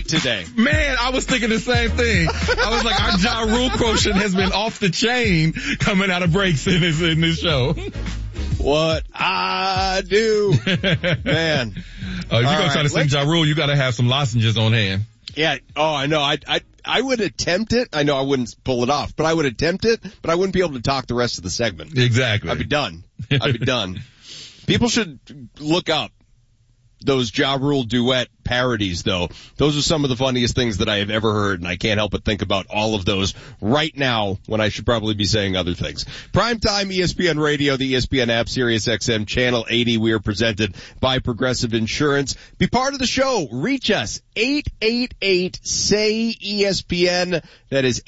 today. Man, I was thinking the same thing. I was like, our Ja Rule quotient has been off the chain coming out of breaks in this show. What I do, man. If you're going to try to sing Ja Rule, you got to have some lozenges on hand. Yeah. Oh, I know. I would attempt it. I know I wouldn't pull it off, but I would attempt it, but I wouldn't be able to talk the rest of the segment. Exactly. I'd be done. People should look up those Ja Rule duet parodies, though. Those are some of the funniest things that I have ever heard, and I can't help but think about all of those right now when I should probably be saying other things. Primetime ESPN Radio, the ESPN app, Sirius XM, Channel 80. We are presented by Progressive Insurance. Be part of the show. Reach us, 888-SAY-ESPN. That is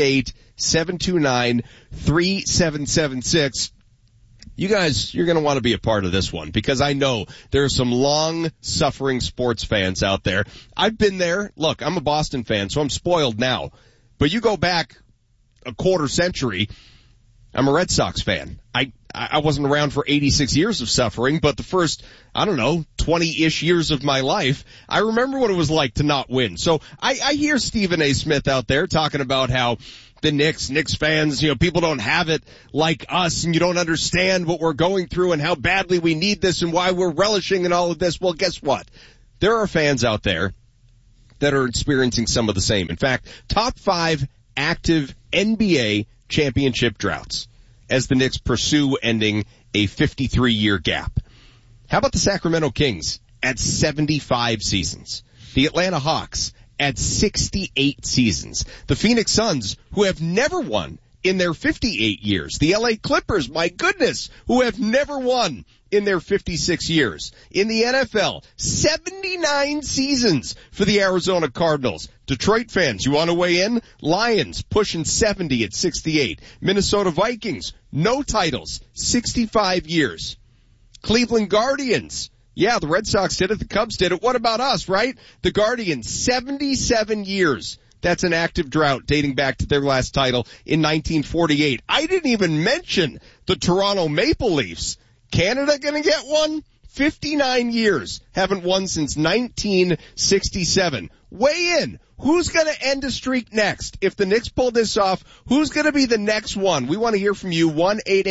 888-729-3776. You guys, you're going to want to be a part of this one because I know there are some long-suffering sports fans out there. I've been there. Look, I'm a Boston fan, so I'm spoiled now. But you go back a quarter century, I'm a Red Sox fan. I wasn't around for 86 years of suffering, but the first, 20-ish years of my life, I remember what it was like to not win. So I hear Stephen A. Smith out there talking about how the Knicks fans, people don't have it like us and you don't understand what we're going through and how badly we need this and why we're relishing in all of this. Well, guess what? There are fans out there that are experiencing some of the same. In fact, top 5 active NBA championship droughts as the Knicks pursue ending a 53-year gap. How about the Sacramento Kings at 75 seasons? The Atlanta Hawks at 68 seasons. The Phoenix Suns, who have never won in their 58 years. The LA Clippers, my goodness, who have never won in their 56 years. In the NFL, 79 seasons for the Arizona Cardinals. Detroit fans, you want to weigh in? Lions pushing 70 at 68. Minnesota Vikings, no titles, 65 years. Cleveland Guardians, yeah, the Red Sox did it, the Cubs did it. What about us, right? The Guardians, 77 years. That's an active drought dating back to their last title in 1948. I didn't even mention the Toronto Maple Leafs. Canada gonna get one? 59 years. Haven't won since 1967. Weigh in. Who's gonna end a streak next? If the Knicks pull this off, who's gonna be the next one? We want to hear from you.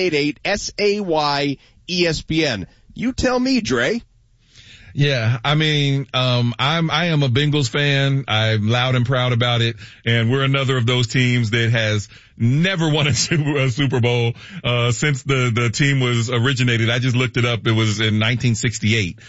1-888-SAY-ESPN. You tell me, Dre. Yeah, I am a Bengals fan. I'm loud and proud about it. And we're another of those teams that has never won a Super Bowl, since the team was originated. I just looked it up. It was in 1968.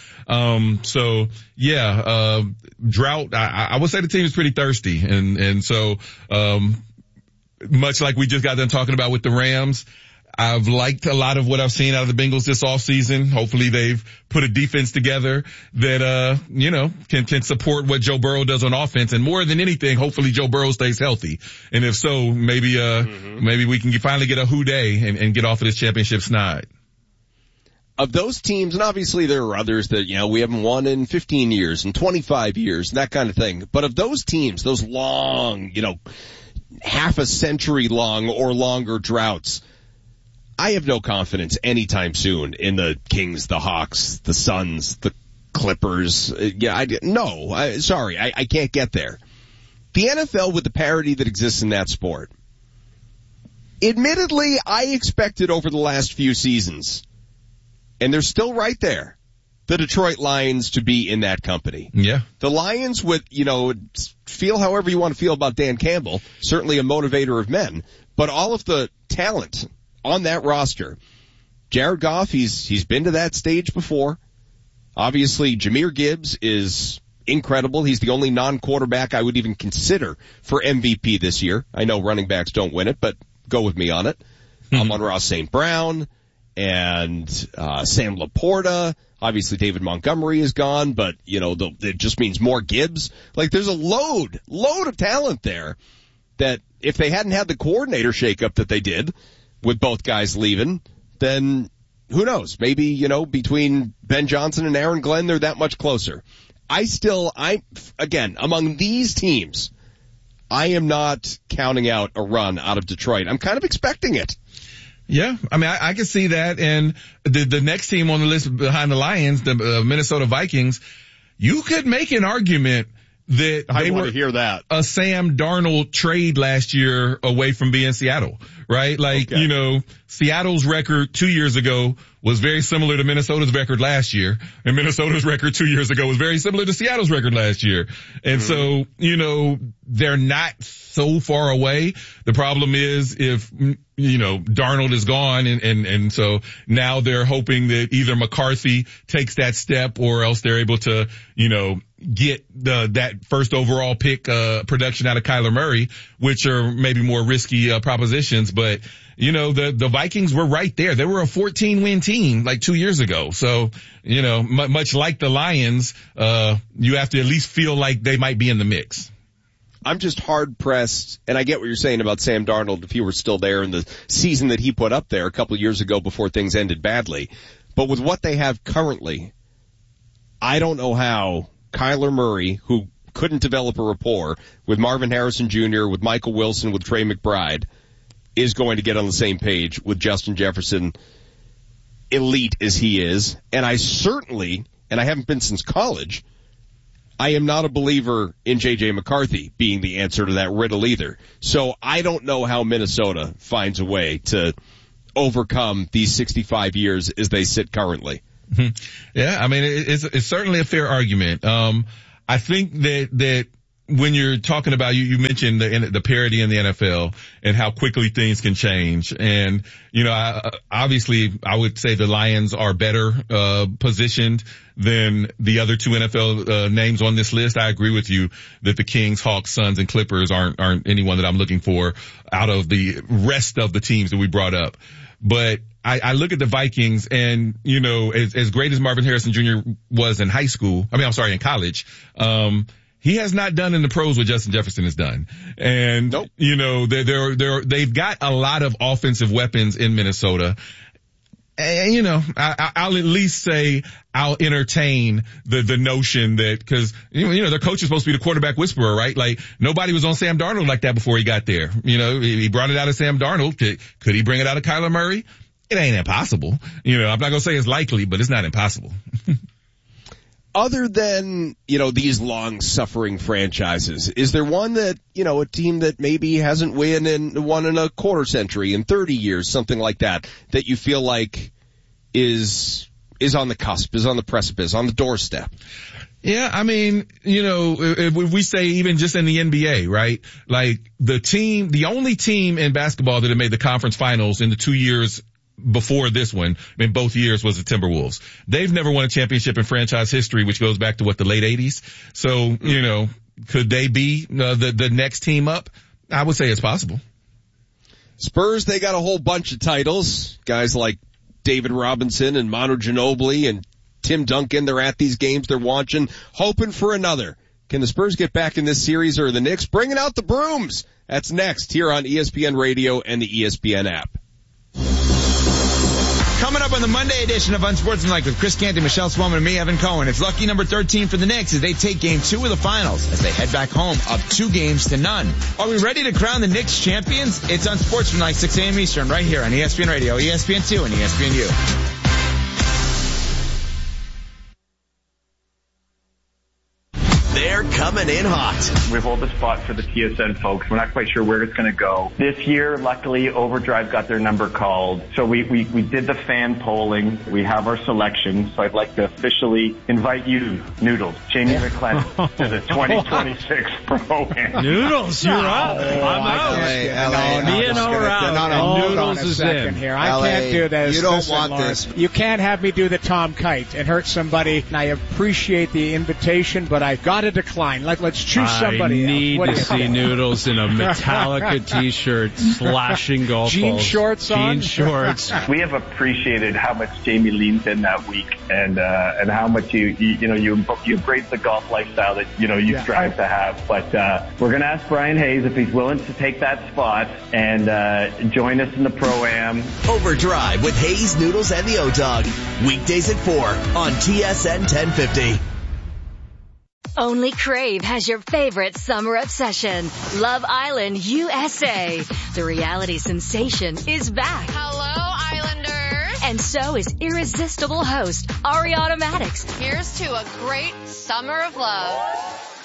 Drought. I would say the team is pretty thirsty. And so, much like we just got done talking about with the Rams, I've liked a lot of what I've seen out of the Bengals this offseason. Hopefully they've put a defense together that, can support what Joe Burrow does on offense. And more than anything, hopefully Joe Burrow stays healthy. And if so, maybe we can finally get a hooday and get off of this championship snide. Of those teams, and obviously there are others that, we haven't won in 15 years and 25 years and that kind of thing. But of those teams, those long, half a century long or longer droughts, I have no confidence anytime soon in the Kings, the Hawks, the Suns, the Clippers. I can't get there. The NFL, with the parity that exists in that sport, admittedly, I expected over the last few seasons, and they're still right there, the Detroit Lions to be in that company. Yeah. The Lions with, feel however you want to feel about Dan Campbell, certainly a motivator of men, but all of the talent on that roster. Jared Goff, he's been to that stage before. Obviously, Jahmyr Gibbs is incredible. He's the only non-quarterback I would even consider for MVP this year. I know running backs don't win it, but go with me on it. Amon-Ra St. Brown and Sam Laporta. Obviously, David Montgomery is gone, but, it just means more Gibbs. Like, there's a load of talent there that if they hadn't had the coordinator shakeup that they did, with both guys leaving, then who knows? Maybe, between Ben Johnson and Aaron Glenn, they're that much closer. Again, among these teams, I am not counting out a run out of Detroit. I'm kind of expecting it. Yeah, I can see that. And the next team on the list behind the Lions, the Minnesota Vikings, you could make an argument that I want to hear that. A Sam Darnold trade last year away from being Seattle, right? Like, okay. You know, Seattle's record 2 years ago was very similar to Minnesota's record last year, and Minnesota's record 2 years ago was very similar to Seattle's record last year. And so, you know, they're not so far away. The problem is if, you know, Darnold is gone and so now they're hoping that either McCarthy takes that step or else they're able to, you know, get that first overall pick, production out of Kyler Murray, which are maybe more risky, propositions. But, you know, the Vikings were right there. They were a 14-win team like 2 years ago. So, you know, much like the Lions, you have to at least feel like they might be in the mix. I'm just hard pressed, and I get what you're saying about Sam Darnold if he were still there in the season that he put up there a couple of years ago before things ended badly. But with what they have currently, I don't know how Kyler Murray, who couldn't develop a rapport with Marvin Harrison Jr., with Michael Wilson, with Trey McBride, is going to get on the same page with Justin Jefferson, elite as he is. And I certainly, and I haven't been since college, I am not a believer in J.J. McCarthy being the answer to that riddle either. So I don't know how Minnesota finds a way to overcome these 65 years as they sit currently. Yeah, I mean, it's certainly a fair argument. I think that when you're talking about, you mentioned the parity in the NFL and how quickly things can change. And, you know, obviously I would say the Lions are better, positioned than the other two NFL, names on this list. I agree with you that the Kings, Hawks, Suns, and Clippers aren't anyone that I'm looking for out of the rest of the teams that we brought up. But I look at the Vikings and, you know, as great as Marvin Harrison Jr. was in in college, he has not done in the pros what Justin Jefferson has done. And, nope. You know, they've got a lot of offensive weapons in Minnesota. And, you know, I'll at least say I'll entertain the notion that, cause, you know, their coach is supposed to be the quarterback whisperer, right? Like, nobody was on Sam Darnold like that before he got there. You know, he brought it out of Sam Darnold. Could he bring it out of Kyler Murray? It ain't impossible. You know, I'm not gonna say it's likely, but it's not impossible. Other than, you know, these long-suffering franchises, is there one that, you know, a team that maybe hasn't won in a quarter century, in 30 years, something like that you feel like is on the cusp, is on the precipice, on the doorstep? Yeah, I mean, you know, if we say even just in the NBA, right? Like the only team in basketball that had made the conference finals in the 2 years before this one, I mean, both years, was the Timberwolves. They've never won a championship in franchise history, which goes back to the late 80s. So, you know, could they be the next team up? I would say it's possible. Spurs, they got a whole bunch of titles. Guys like David Robinson and Manu Ginobili and Tim Duncan, they're at these games, they're watching, hoping for another. Can the Spurs get back in this series, or the Knicks bringing out the brooms? That's next here on ESPN Radio and the ESPN app. Coming up on the Monday edition of Unsportsmanlike with Chris Canty, Michelle Swellman, and me, Evan Cohen. It's lucky number 13 for the Knicks as they take game 2 of the finals as they head back home up 2-0. Are we ready to crown the Knicks champions? It's Unsportsmanlike, 6 a.m. Eastern, right here on ESPN Radio, ESPN2, and ESPNU. They're coming in hot. We hold the spot for the TSN folks. We're not quite sure where it's going to go. This year, luckily, Overdrive got their number called. So we did the fan polling. We have our selection. So I'd like to officially invite you, Noodles, Jamie McClellan, to the 2026 Pro-Am. Noodles, you're up. I'm out. Me and O are out. Noodles is in. Here. I can't do this. You don't want this. You can't have me do the Tom Kite and hurt somebody. I appreciate the invitation, but I've got to decline. Let's choose somebody else. I need to see Noodles in a Metallica t-shirt slashing golf balls. Jean shorts on? Jean shorts. We have appreciated how much Jamie leans in that week and how much you embrace the golf lifestyle that, you strive to have. But, we're going to ask Brian Hayes if he's willing to take that spot and, join us in the Pro-Am. Overdrive with Hayes, Noodles, and the O-Dog. Weekdays at 4 on TSN 1050. Only Crave has your favorite summer obsession, Love Island USA. The reality sensation is back. Hello, Islanders. And so is irresistible host Ariana Madix. Here's to a great summer of love.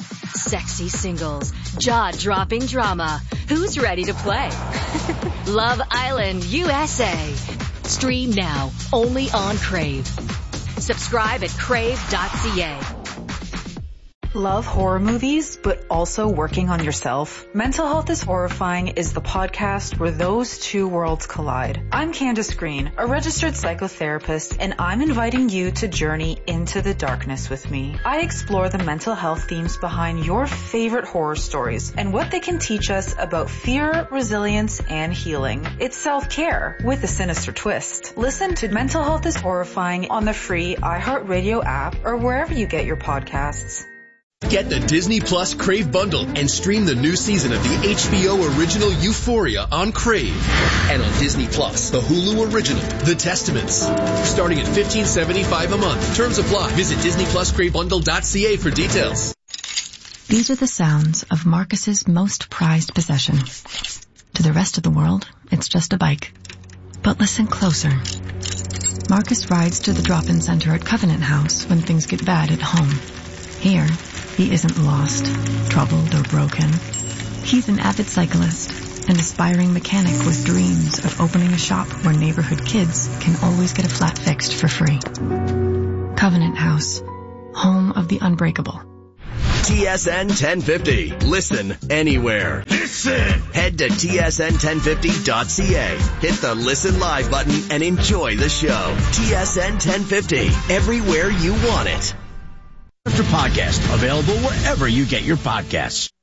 sexy singles, jaw-dropping drama. Who's ready to play? Love Island USA. Stream now, only on Crave. Subscribe at crave.ca. Love horror movies, but also working on yourself? Mental Health is Horrifying is the podcast where those two worlds collide. I'm Candace Green, a registered psychotherapist, and I'm inviting you to journey into the darkness with me. I explore the mental health themes behind your favorite horror stories and what they can teach us about fear, resilience, and healing. It's self-care with a sinister twist. Listen to Mental Health is Horrifying on the free iHeartRadio app or wherever you get your podcasts. Get the Disney Plus Crave bundle and stream the new season of the HBO original Euphoria on Crave. And on Disney Plus, the Hulu original, The Testaments. Starting at $15.75 a month. Terms apply. Visit DisneyPlusCraveBundle.ca for details. These are the sounds of Marcus's most prized possession. To the rest of the world, it's just a bike. But listen closer. Marcus rides to the drop-in center at Covenant House when things get bad at home. Here, he isn't lost, troubled, or broken. He's an avid cyclist, an aspiring mechanic with dreams of opening a shop where neighborhood kids can always get a flat fixed for free. Covenant House, home of the unbreakable. TSN 1050. Listen anywhere. Listen. Head to tsn1050.ca. Hit the Listen Live button and enjoy the show. TSN 1050. Everywhere you want it. Podcast available wherever you get your podcasts.